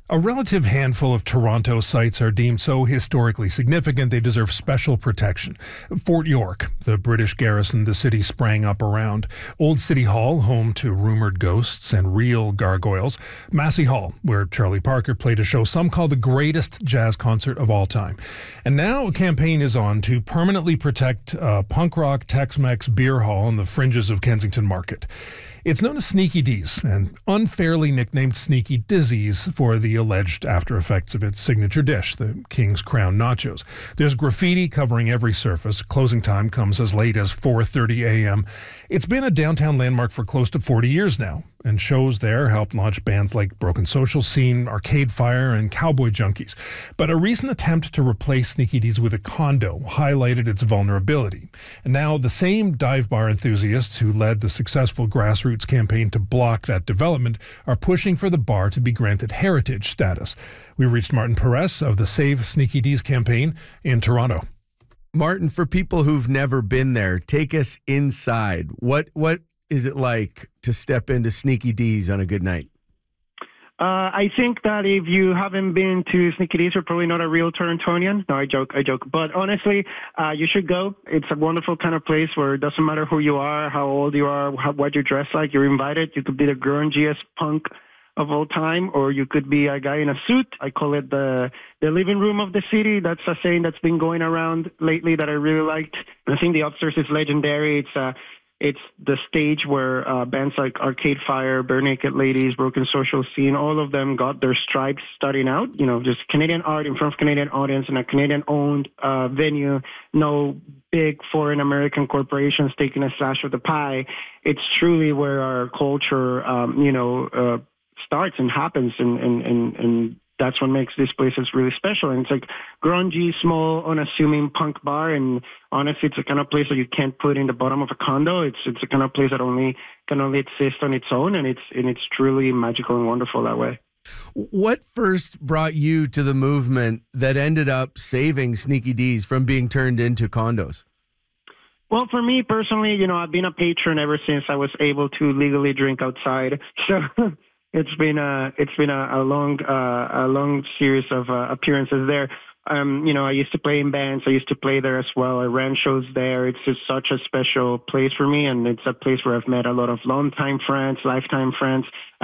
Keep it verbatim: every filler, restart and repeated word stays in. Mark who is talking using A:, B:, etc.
A: A relative handful of Toronto sites are deemed so historically significant they deserve special protection. Fort York, the British garrison the city sprang up around. Old City Hall, home to rumored ghosts and real gargoyles. Massey Hall, where Charlie Parker played a show some call the greatest jazz concert of all time. And now a campaign is on to permanently protect a punk rock Tex-Mex beer hall on the fringes of Kensington Market. It's known as Sneaky Dee's and unfairly nicknamed Sneaky Dizzy's for the alleged after effects of its signature dish, the King's Crown nachos. There's graffiti covering every surface. Closing time comes as late as four thirty a.m. It's been a downtown landmark for close to forty years now, and shows there helped launch bands like Broken Social Scene, Arcade Fire, and Cowboy Junkies. But a recent attempt to replace Sneaky Dee's with a condo highlighted its vulnerability. And now the same dive bar enthusiasts who led the successful grassroots campaign to block that development are pushing for the bar to be granted heritage status. We reached Martin Perez of the Save Sneaky Dee's campaign in Toronto.
B: Martin, for people who've never been there, take us inside. What what is it like to step into Sneaky Dee's on a good night?
C: Uh, I think that if you haven't been to Sneaky Dee's, you're probably not a real Torontonian. No, I joke, I joke. But honestly, uh, you should go. It's a wonderful kind of place where it doesn't matter who you are, how old you are, how, what you dress like. You're invited. You could be the grungiest punk of all time, or you could be a guy in a suit. I call it the the living room of the city. That's a saying that's been going around lately that I really liked. I think the upstairs is legendary. It's uh, It's the stage where uh, bands like Arcade Fire, Bare Naked Ladies, Broken Social Scene, all of them got their stripes starting out. You know, just Canadian art in front of Canadian audience in a Canadian-owned uh, venue. No big foreign American corporations taking a slash of the pie. It's truly where our culture, um, you know, uh, starts and happens, and and and. and that's what makes these places really special. And it's like grungy, small, unassuming punk bar. And honestly, it's the kind of place that you can't put in the bottom of a condo. It's it's the kind of place that only can only exist on its own. And it's and it's truly magical and wonderful that way.
B: What first brought you to the movement that ended up saving Sneaky Dee's from being turned into condos?
C: Well, for me personally, you know, I've been a patron ever since I was able to legally drink outside. So It's been a it's been a, a long uh, a long series of uh, appearances there. Um, you know, I used to play in bands. I used to play there as well. I ran shows there. It's just such a special place for me, and it's a place where I've met a lot of longtime friends, lifetime friends.